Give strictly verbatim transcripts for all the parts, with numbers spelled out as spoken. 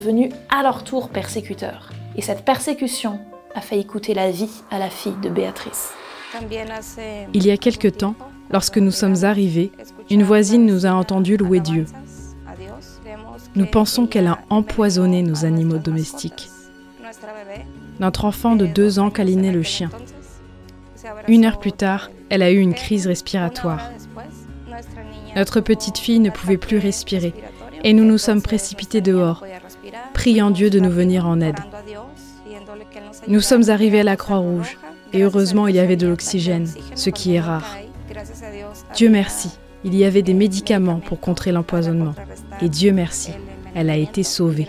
devenus à leur tour persécuteurs. Et cette persécution a failli coûter la vie à la fille de Béatrice. Il y a quelque temps, lorsque nous sommes arrivés, une voisine nous a entendu louer Dieu. Nous pensons qu'elle a empoisonné nos animaux domestiques. Notre enfant de deux ans câlinait le chien. Une heure plus tard, elle a eu une crise respiratoire. Notre petite fille ne pouvait plus respirer et nous nous sommes précipités dehors, priant Dieu de nous venir en aide. Nous sommes arrivés à la Croix-Rouge et heureusement il y avait de l'oxygène, ce qui est rare. Dieu merci, il y avait des médicaments pour contrer l'empoisonnement. Et Dieu merci, elle a été sauvée.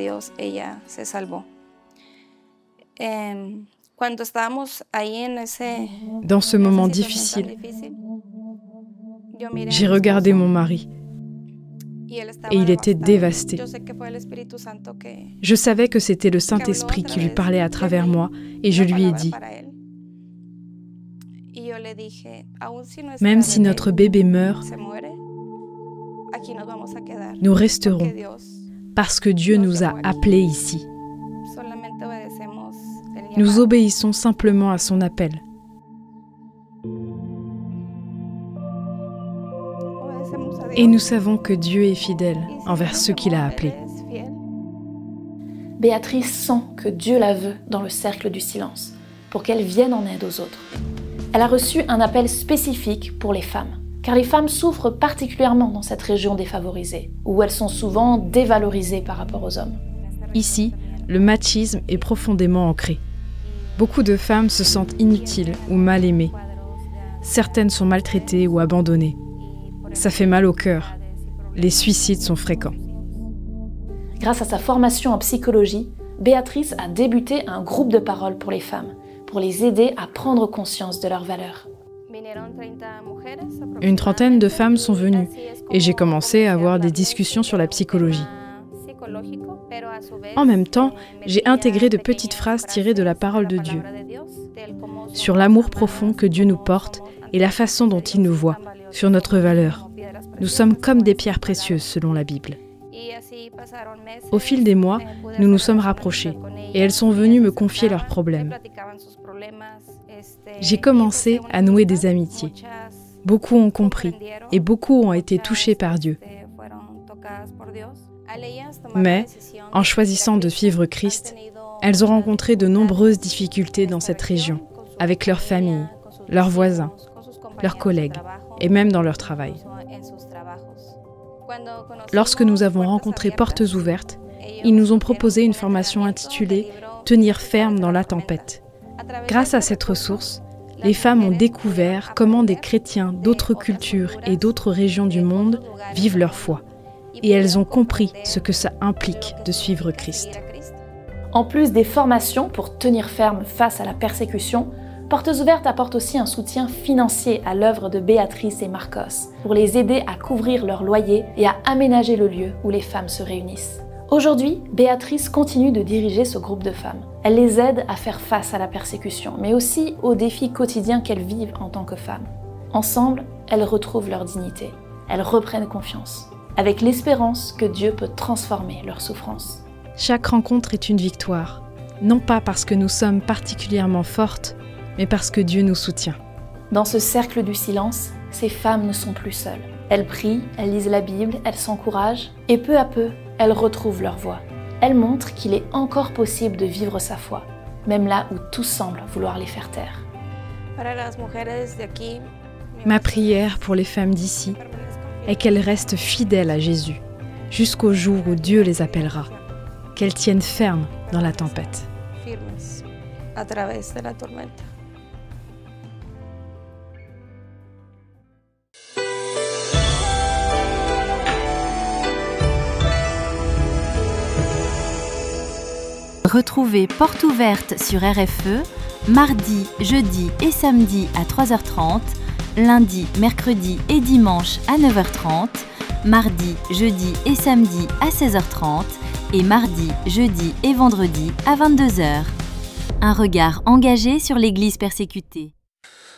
Dans ce moment difficile, j'ai regardé mon mari et il était dévasté. Je savais que c'était le Saint-Esprit qui lui parlait à travers moi et je lui ai dit, même si notre bébé meurt, nous resterons parce que Dieu nous a appelés ici. Nous obéissons simplement à son appel. Et nous savons que Dieu est fidèle envers ceux qu'il a appelés. Béatrice sent que Dieu la veut dans le cercle du silence, pour qu'elle vienne en aide aux autres. Elle a reçu un appel spécifique pour les femmes, car les femmes souffrent particulièrement dans cette région défavorisée, où elles sont souvent dévalorisées par rapport aux hommes. Ici, le machisme est profondément ancré. Beaucoup de femmes se sentent inutiles ou mal aimées. Certaines sont maltraitées ou abandonnées. Ça fait mal au cœur. Les suicides sont fréquents. Grâce à sa formation en psychologie, Béatrice a débuté un groupe de parole pour les femmes, pour les aider à prendre conscience de leurs valeurs. Une trentaine de femmes sont venues et j'ai commencé à avoir des discussions sur la psychologie. En même temps, j'ai intégré de petites phrases tirées de la parole de Dieu, sur l'amour profond que Dieu nous porte et la façon dont il nous voit, sur notre valeur. Nous sommes comme des pierres précieuses selon la Bible. Au fil des mois, nous nous sommes rapprochés et elles sont venues me confier leurs problèmes. J'ai commencé à nouer des amitiés. Beaucoup ont compris et beaucoup ont été touchés par Dieu. Mais, en choisissant de suivre Christ, elles ont rencontré de nombreuses difficultés dans cette région, avec leurs familles, leurs voisins, leurs collègues et même dans leur travail. Lorsque nous avons rencontré Portes Ouvertes, ils nous ont proposé une formation intitulée « Tenir ferme dans la tempête ». Grâce à cette ressource, les femmes ont découvert comment des chrétiens d'autres cultures et d'autres régions du monde vivent leur foi. Et elles ont compris ce que ça implique de suivre Christ. En plus des formations pour tenir ferme face à la persécution, Portes Ouvertes apporte aussi un soutien financier à l'œuvre de Béatrice et Marcos pour les aider à couvrir leur loyer et à aménager le lieu où les femmes se réunissent. Aujourd'hui, Béatrice continue de diriger ce groupe de femmes. Elle les aide à faire face à la persécution, mais aussi aux défis quotidiens qu'elles vivent en tant que femmes. Ensemble, elles retrouvent leur dignité. Elles reprennent confiance, avec l'espérance que Dieu peut transformer leur souffrance. Chaque rencontre est une victoire, non pas parce que nous sommes particulièrement fortes, mais parce que Dieu nous soutient. Dans ce cercle du silence, ces femmes ne sont plus seules. Elles prient, elles lisent la Bible, elles s'encouragent, et peu à peu, elles retrouvent leur voie. Elles montrent qu'il est encore possible de vivre sa foi, même là où tout semble vouloir les faire taire. Ma prière pour les femmes d'ici est qu'elles restent fidèles à Jésus, jusqu'au jour où Dieu les appellera, qu'elles tiennent ferme dans la tempête. Retrouvez Portes Ouvertes sur R F E, mardi, jeudi et samedi à trois heures trente, lundi, mercredi et dimanche à neuf heures trente, mardi, jeudi et samedi à seize heures trente et mardi, jeudi et vendredi à vingt-deux heures. Un regard engagé sur l'Église persécutée.